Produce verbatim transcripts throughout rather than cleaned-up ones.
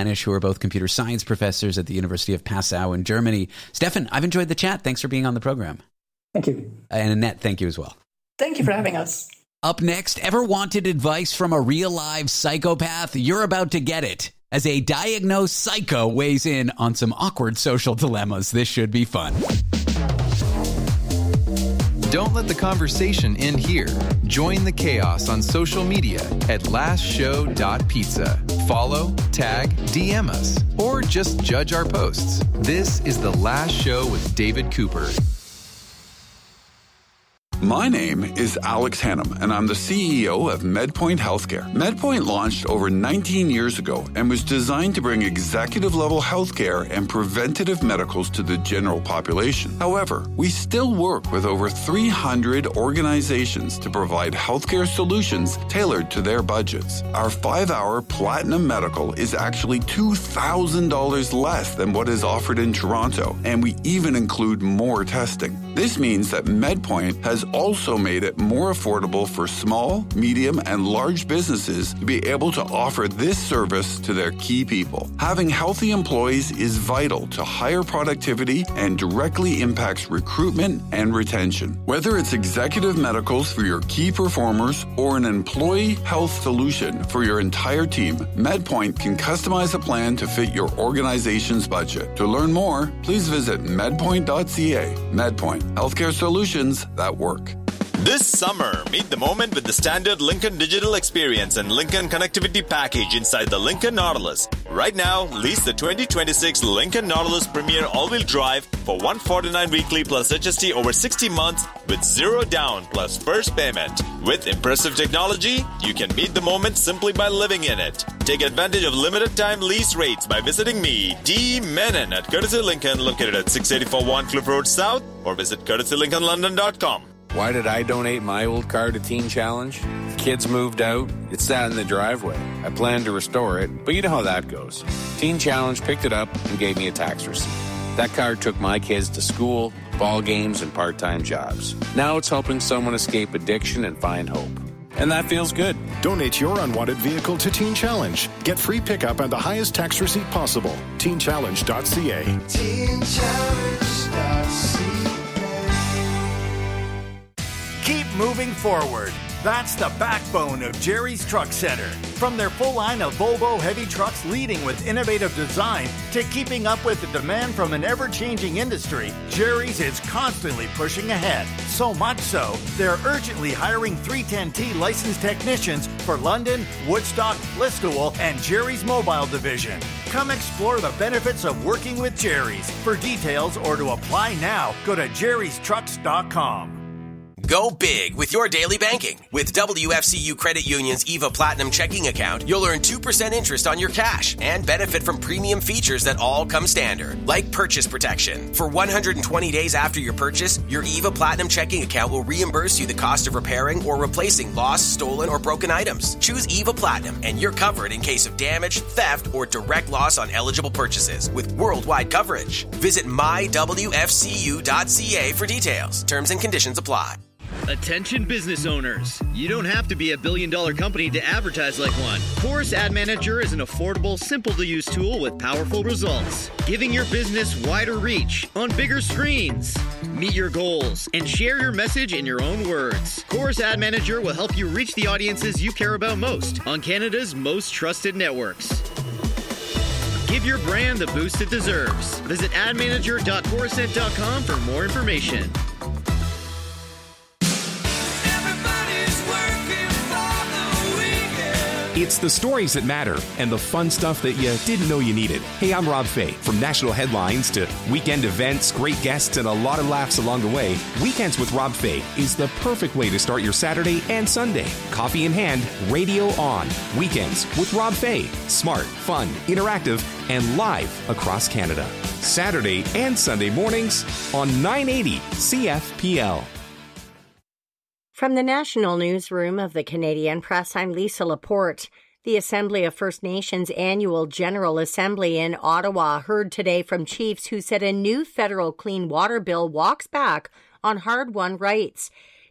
Banish, who are both computer science professors at the University of Passau in Germany. Stefan, I've enjoyed the chat. Thanks for being on the program. Thank you. And Annette, thank you as well. Thank you for having us. Up next, ever wanted advice from a real live psychopath? You're about to get it. As a diagnosed psycho weighs in on some awkward social dilemmas, this should be fun. Don't let the conversation end here. Join the chaos on social media at last show dot pizza. Follow, tag, D M us, or just judge our posts. This is The Last Show with David Cooper. My name is Alex Hannum, and I'm the C E O of MedPoint Healthcare. MedPoint launched over nineteen years ago and was designed to bring executive-level healthcare and preventative medicals to the general population. However, we still work with over three hundred organizations to provide healthcare solutions tailored to their budgets. Our five-hour Platinum Medical is actually two thousand dollars less than what is offered in Toronto, and we even include more testing. This means that MedPoint has also made it more affordable for small, medium, and large businesses to be able to offer this service to their key people. Having healthy employees is vital to higher productivity and directly impacts recruitment and retention. Whether it's executive medicals for your key performers or an employee health solution for your entire team, MedPoint can customize a plan to fit your organization's budget. To learn more, please visit medpoint dot c a. MedPoint, healthcare solutions that work. This summer, meet the moment with the standard Lincoln Digital Experience and Lincoln Connectivity Package inside the Lincoln Nautilus. Right now, lease the twenty twenty-six Lincoln Nautilus Premier All-Wheel Drive for one hundred forty-nine dollars weekly plus H S T over sixty months with zero down plus first payment. With impressive technology, you can meet the moment simply by living in it. Take advantage of limited time lease rates by visiting me, D. Menon, at Courtesy Lincoln, located at six eighty-four Warncliffe Road South, or visit courtesy lincoln london dot com. Why did I donate my old car to Teen Challenge? The kids moved out. It sat in the driveway. I planned to restore it, but you know how that goes. Teen Challenge picked it up and gave me a tax receipt. That car took my kids to school, ball games, and part-time jobs. Now it's helping someone escape addiction and find hope. And that feels good. Donate your unwanted vehicle to Teen Challenge. Get free pickup and the highest tax receipt possible. teen challenge dot c a. teen challenge dot c a. Keep moving forward. That's the backbone of Jerry's Truck Center. From their full line of Volvo heavy trucks leading with innovative design to keeping up with the demand from an ever-changing industry, Jerry's is constantly pushing ahead. So much so, they're urgently hiring three ten T licensed technicians for London, Woodstock, Listowel, and Jerry's Mobile Division. Come explore the benefits of working with Jerry's. For details or to apply now, go to jerrys trucks dot com. Go big with your daily banking. With W F C U Credit Union's E V A Platinum checking account, you'll earn two percent interest on your cash and benefit from premium features that all come standard, like purchase protection. For one hundred twenty days after your purchase, your E V A Platinum checking account will reimburse you the cost of repairing or replacing lost, stolen, or broken items. Choose E V A Platinum and you're covered in case of damage, theft, or direct loss on eligible purchases with worldwide coverage. Visit my w f c u dot c a for details. Terms and conditions apply. Attention business owners. You don't have to be a billion dollar company to advertise like one. Chorus Ad Manager is an affordable, simple to use tool with powerful results, giving your business wider reach on bigger screens. Meet your goals and share your message in your own words. Chorus Ad Manager will help you reach the audiences you care about most on Canada's most trusted networks. Give your brand the boost it deserves. Visit ad manager dot corusent dot com for more information. It's the stories that matter and the fun stuff that you didn't know you needed. Hey, I'm Rob Fay. From national headlines to weekend events, great guests, and a lot of laughs along the way, Weekends with Rob Fay is the perfect way to start your Saturday and Sunday. Coffee in hand, radio on. Weekends with Rob Fay. Smart, fun, interactive, and live across Canada. Saturday and Sunday mornings on nine eighty C F P L. From the National Newsroom of the Canadian Press, I'm Lisa Laporte. The Assembly of First Nations Annual General Assembly in Ottawa heard today from chiefs who said a new federal clean water bill walks back on hard-won rights.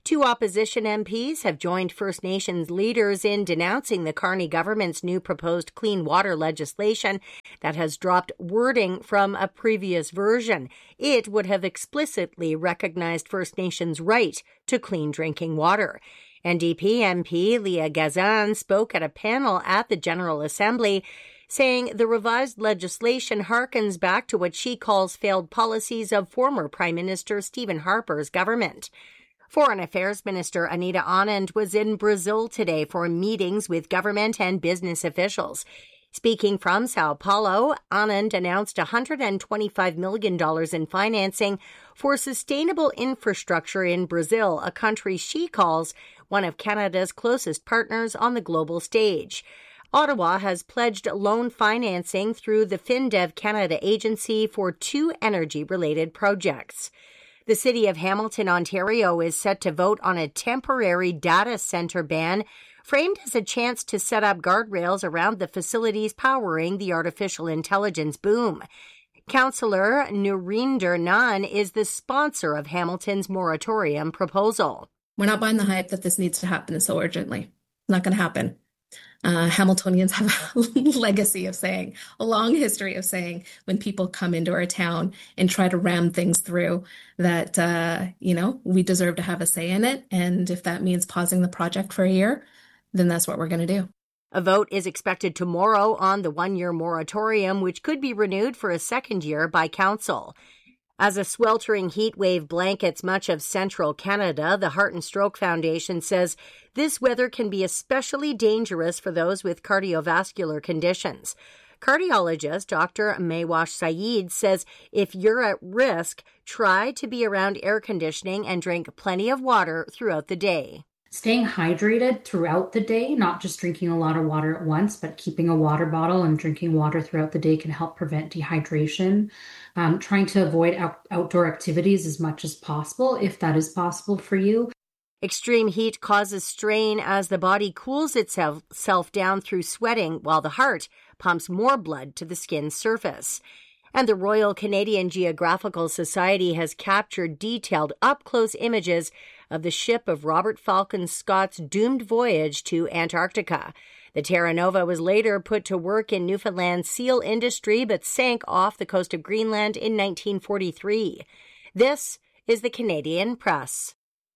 Two opposition M Ps have joined First Nations leaders in denouncing the Carney government's new proposed clean water legislation that has dropped wording from a previous version. It would have explicitly recognized First Nations' right to clean drinking water. N D P M P Leah Gazan spoke at a panel at the General Assembly, saying the revised legislation harkens back to what she calls failed policies of former Prime Minister Stephen Harper's government. Foreign Affairs Minister Anita Anand was in Brazil today for meetings with government and business officials. Speaking from Sao Paulo, Anand announced one hundred twenty-five million dollars in financing for sustainable infrastructure in Brazil, a country she calls one of Canada's closest partners on the global stage. Ottawa has pledged loan financing through the FinDev Canada agency for two energy-related projects. The city of Hamilton, Ontario, is set to vote on a temporary data center ban, framed as a chance to set up guardrails around the facilities powering the artificial intelligence boom. Councillor Nurinder Nunn is the sponsor of Hamilton's moratorium proposal. We're not buying the hype that this needs to happen so urgently. Not going to happen. Uh, Hamiltonians have a legacy of saying, a long history of saying, when people come into our town and try to ram things through, that, uh, you know, we deserve to have a say in it. And if that means pausing the project for a year, then that's what we're going to do. A vote is expected tomorrow on the one-year moratorium, which could be renewed for a second year by council. As a sweltering heat wave blankets much of central Canada, the Heart and Stroke Foundation says this weather can be especially dangerous for those with cardiovascular conditions. Cardiologist Doctor Maywash Saeed says if you're at risk, try to be around air conditioning and drink plenty of water throughout the day. Staying hydrated throughout the day, not just drinking a lot of water at once, but keeping a water bottle and drinking water throughout the day can help prevent dehydration. Um, trying to avoid out- outdoor activities as much as possible, if that is possible for you. Extreme heat causes strain as the body cools itself self down through sweating, while the heart pumps more blood to the skin's surface. And the Royal Canadian Geographical Society has captured detailed up-close images of the ship of Robert Falcon Scott's doomed voyage to Antarctica. The Terra Nova was later put to work in Newfoundland's seal industry but sank off the coast of Greenland in nineteen forty-three. This is the Canadian Press.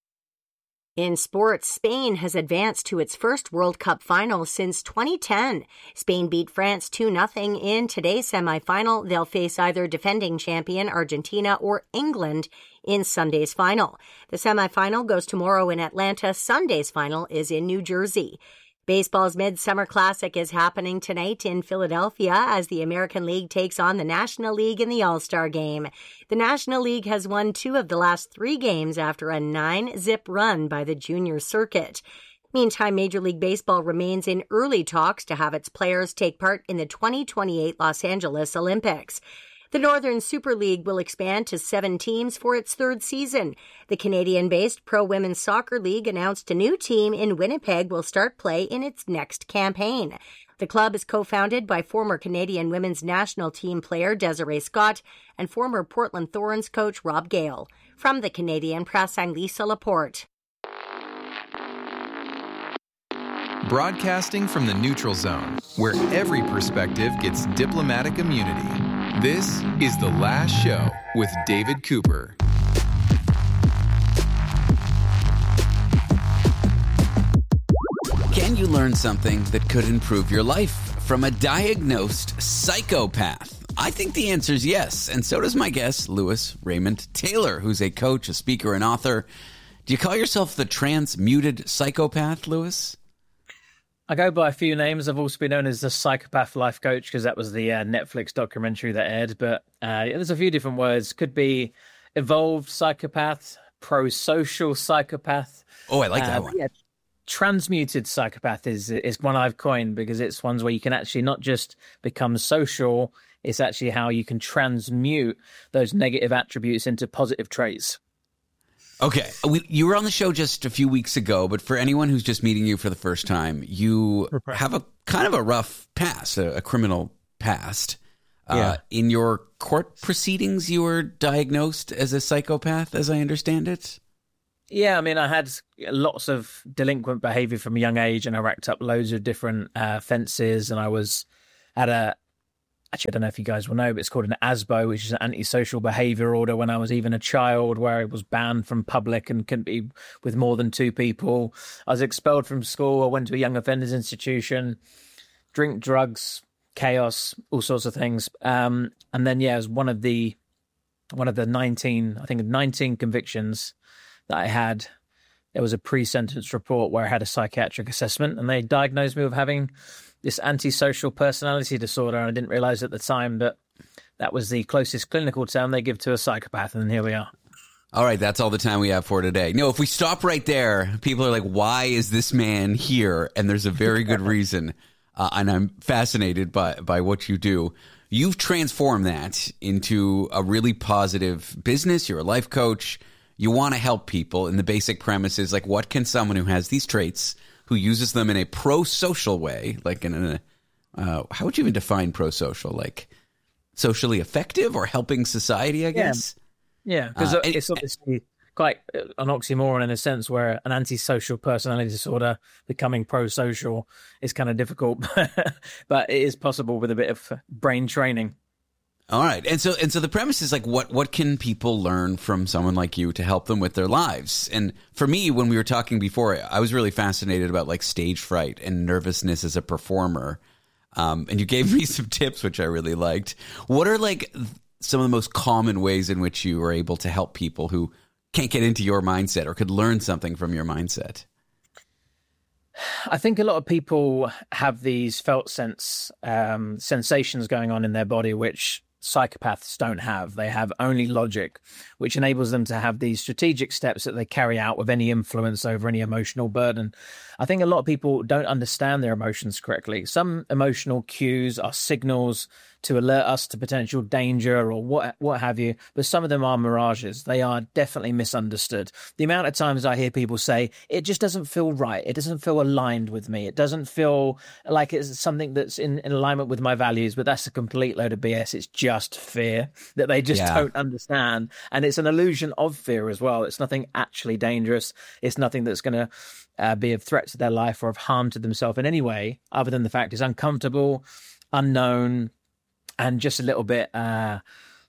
In sports, Spain has advanced to its first World Cup final since twenty ten. Spain beat France two nothing in today's semifinal. They'll face either defending champion Argentina or England in Sunday's final. The semifinal goes tomorrow in Atlanta. Sunday's final is in New Jersey. Baseball's Midsummer Classic is happening tonight in Philadelphia as the American League takes on the National League in the All-Star Game. The National League has won two of the last three games after a nine-zip run by the junior circuit. Meantime, Major League Baseball remains in early talks to have its players take part in the twenty twenty-eight Los Angeles Olympics. The Northern Super League will expand to seven teams for its third season. The Canadian-based Pro Women's Soccer League announced a new team in Winnipeg will start play in its next campaign. The club is co-founded by former Canadian women's national team player Desiree Scott and former Portland Thorns coach Rob Gale. From the Canadian Press, I'm Lisa Laporte. Broadcasting from the neutral zone, where every perspective gets diplomatic immunity. This is The Last Show with David Cooper. Can you learn something that could improve your life from a diagnosed psychopath? I think the answer is yes, and so does my guest, Louis Raymond Taylor, who's a coach, a speaker, and author. Do you call yourself the transmuted psychopath, Louis? I go by a few names. I've also been known as the Psychopath Life Coach because that was the uh, Netflix documentary that aired. But uh, there's a few different words. Could be evolved psychopath, pro-social psychopath. Oh, I like that uh, one. Yeah, transmuted psychopath is is one I've coined because it's ones where you can actually not just become social, it's actually how you can transmute those negative attributes into positive traits. Okay, we, you were on the show just a few weeks ago, but for anyone who's just meeting you for the first time, you have a kind of a rough past, a, a criminal past. Yeah. Uh, in your court proceedings, you were diagnosed as a psychopath, as I understand it? Yeah, I mean, I had lots of delinquent behavior from a young age, and I racked up loads of different uh, offences. And I was at a, actually, I don't know if you guys will know, but it's called an A S B O, which is an antisocial behaviour order when I was even a child, where I was banned from public and couldn't be with more than two people. I was expelled from school. I went to a young offenders institution, drink, drugs, chaos, all sorts of things. Um, and then, yeah, it was one of the, one of the nineteen, I think nineteen convictions that I had. There was a pre-sentence report where I had a psychiatric assessment, and they diagnosed me with having this antisocial personality disorder. And I didn't realize at the time that that was the closest clinical term they give to a psychopath. And here we are. All right, that's all the time we have for today. No, if we stop right there, people are like, why is this man here? And there's a very good reason. Uh, and I'm fascinated by, by what you do. You've transformed that into a really positive business. You're a life coach. You want to help people. And the basic premise is like, what can someone who has these traits, who uses them in a pro-social way, like in a, uh, how would you even define pro-social? Like socially effective or helping society, I guess? Yeah, because uh, it's obviously quite an oxymoron in a sense, where an antisocial personality disorder becoming pro-social is kind of difficult, but it is possible with a bit of brain training. All right. And so and so the premise is like, what what can people learn from someone like you to help them with their lives? And for me, when we were talking before, I was really fascinated about like stage fright and nervousness as a performer. Um, and you gave me some tips, which I really liked. What are like some of the most common ways in which you are able to help people who can't get into your mindset or could learn something from your mindset? I think a lot of people have these felt sense um, sensations going on in their body, which psychopaths don't have. They have only logic, which enables them to have these strategic steps that they carry out with any influence over any emotional burden. I think a lot of people don't understand their emotions correctly. Some emotional cues are signals to alert us to potential danger or what what have you, but some of them are mirages. They are definitely misunderstood. The amount of times I hear people say, it just doesn't feel right. It doesn't feel aligned with me. It doesn't feel like it's something that's in, in alignment with my values, but that's a complete load of B S. It's just fear that they just yeah. don't understand. And it's an illusion of fear as well. It's nothing actually dangerous. It's nothing that's going to uh, be of threat to their life or of harm to themselves in any way, other than the fact it's uncomfortable, unknown, and just a little bit uh,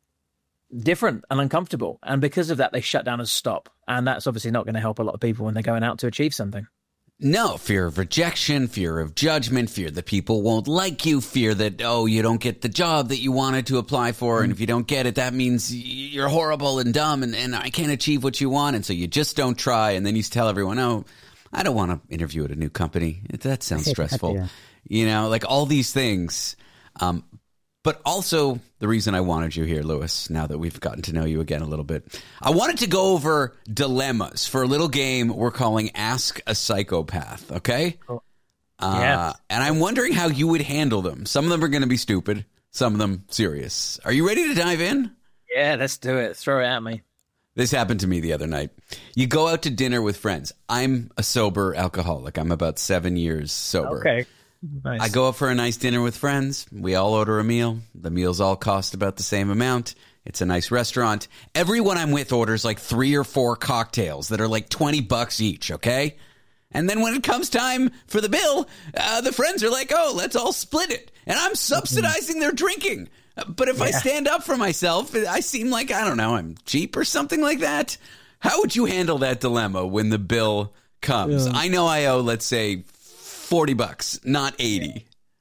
different and uncomfortable. And because of that, they shut down and stop. And that's obviously not going to help a lot of people when they're going out to achieve something. No, fear of rejection, fear of judgment, fear that people won't like you, fear that, oh, you don't get the job that you wanted to apply for. And if you don't get it, that means you're horrible and dumb and, and I can't achieve what you want. And so you just don't try. And then you tell everyone, oh, I don't want to interview at a new company. That sounds stressful. yeah. You know, like all these things. Um, But also the reason I wanted you here, Lewis, now that we've gotten to know you again a little bit, I wanted to go over dilemmas for a little game we're calling Ask a Psychopath, okay? Cool. Uh, yes. And I'm wondering how you would handle them. Some of them are going to be stupid, some of them serious. Are you ready to dive in? Yeah, let's do it. Throw it at me. This happened to me the other night. You go out to dinner with friends. I'm a sober alcoholic. I'm about seven years sober. Okay. Nice. I go out for a nice dinner with friends. We all order a meal. The meals all cost about the same amount. It's a nice restaurant. Everyone I'm with orders like three or four cocktails that are like twenty bucks each, okay? And then when it comes time for the bill, uh, the friends are like, oh, let's all split it. And I'm subsidizing mm-hmm. their drinking. But if yeah. I stand up for myself, I seem like, I don't know, I'm cheap or something like that. How would you handle that dilemma when the bill comes? Yeah. I know I owe, let's say, forty bucks, not eighty.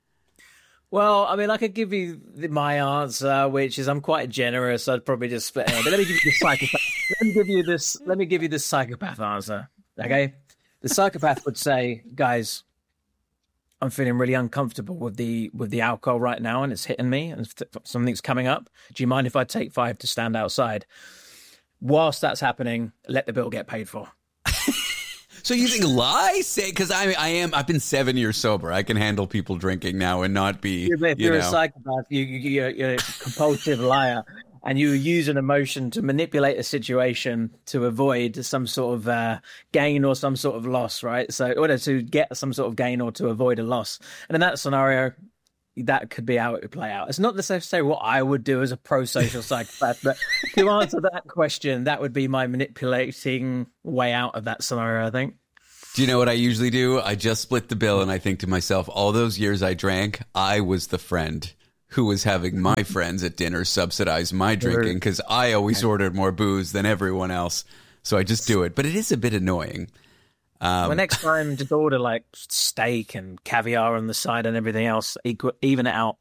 Well, I mean, I could give you my answer, which is I'm quite generous. I'd probably just split it. But let me give you the psychopath. Let me give you this. Let me give you the psychopath answer. Okay, the psychopath would say, "Guys, I'm feeling really uncomfortable with the with the alcohol right now, and it's hitting me, and something's coming up. Do you mind if I take five to stand outside? Whilst that's happening, let the bill get paid for." So you think lie? Say, because I I am I've been seven years sober. I can handle people drinking now and not be. If you you're know. a psychopath, you, you you're, you're a compulsive liar, and you use an emotion to manipulate a situation to avoid some sort of uh, gain or some sort of loss, right? So, in order to get some sort of gain or to avoid a loss, and in that scenario, that could be how it would play out. It's not necessarily what I would do as a pro-social psychopath, but to answer that question, that would be my manipulating way out of that scenario, I think. Do you know what I usually do? I just split the bill and I think to myself, all those years I drank, I was the friend who was having my friends at dinner subsidize my drinking because I always ordered more booze than everyone else. So I just do it. But it is a bit annoying. Um, well, next time, just order like steak and caviar on the side and everything else. Equal, even it out.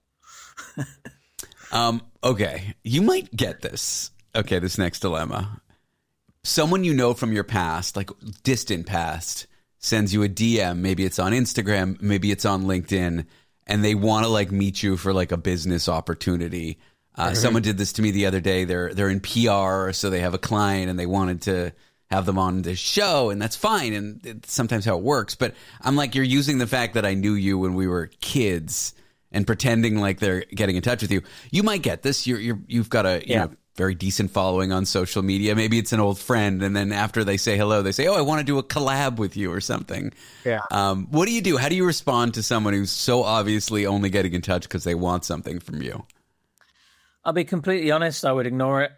um, okay. You might get this. Okay, this next dilemma. Someone you know from your past, like distant past, sends you a D M. Maybe it's on Instagram. Maybe it's on LinkedIn. And they want to like meet you for like a business opportunity. Uh, mm-hmm. Someone did this to me the other day. They're they're in P R, so they have a client and they wanted to have them on the show, and that's fine. And it's sometimes how it works. But I'm like, you're using the fact that I knew you when we were kids and pretending like they're getting in touch with you. You might get this. You're you're you've got a you yeah. know very decent following on social media. Maybe it's an old friend, and then after they say hello, they say, "Oh, I want to do a collab with you" or something. Yeah. Um, what do you do? How do you respond to someone who's so obviously only getting in touch because they want something from you? I'll be completely honest. I would ignore it.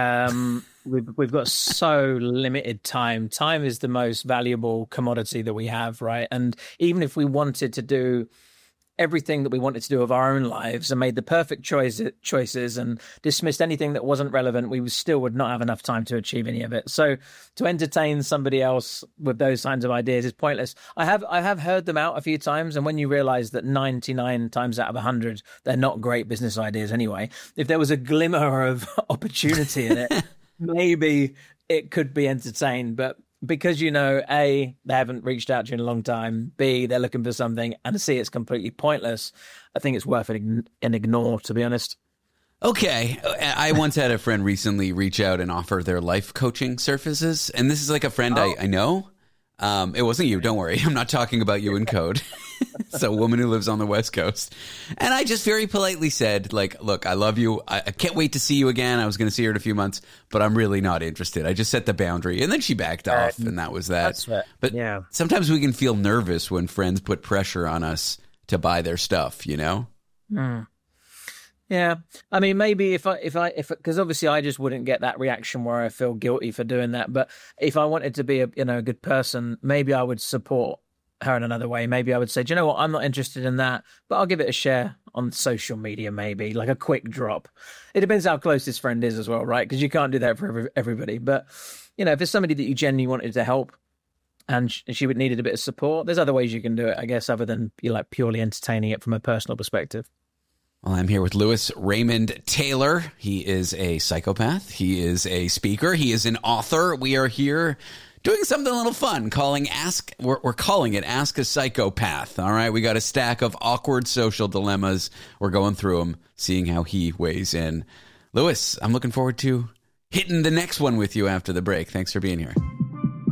Um, we've we've got so limited time. Time is the most valuable commodity that we have, right? And even if we wanted to do everything that we wanted to do of our own lives and made the perfect choice, choices and dismissed anything that wasn't relevant, we still would not have enough time to achieve any of it. So to entertain somebody else with those kinds of ideas is pointless. I have I have heard them out a few times, and when you realize that ninety-nine times out of one hundred, they're not great business ideas anyway, if there was a glimmer of opportunity in it, maybe it could be entertained. But because, you know, A, they haven't reached out to you in a long time, B, they're looking for something, and C, it's completely pointless, I think it's worth an ignore, to be honest. Okay. I once had a friend recently reach out and offer their life coaching services, and this is like a friend oh. I, I know. Um, it wasn't you, don't worry. I'm not talking about you in code. It's a woman who lives on the West Coast. And I just very politely said, like, look, I love you. I, I can't wait to see you again. I was going to see her in a few months, but I'm really not interested. I just set the boundary. And then she backed off, uh, and that was that. That's right. But yeah. sometimes we can feel nervous when friends put pressure on us to buy their stuff, you know? Mm. Yeah, I mean, maybe if I, if I, if, because obviously I just wouldn't get that reaction where I feel guilty for doing that. But if I wanted to be a, you know, a good person, maybe I would support her in another way. Maybe I would say, do you know what? I'm not interested in that, but I'll give it a share on social media, maybe like a quick drop. It depends how close this friend is as well, right? Because you can't do that for every, everybody. But, you know, if it's somebody that you genuinely wanted to help and she would needed a bit of support, there's other ways you can do it, I guess, other than you like purely entertaining it from a personal perspective. Well, I'm here with Lewis Raymond Taylor. He is a psychopath. He is a speaker. He is an author. We are here doing something a little fun, calling Ask. We're, we're calling it Ask a Psychopath. All right, we got a stack of awkward social dilemmas. We're going through them, seeing how he weighs in. Lewis, I'm looking forward to hitting the next one with you after the break. Thanks for being here.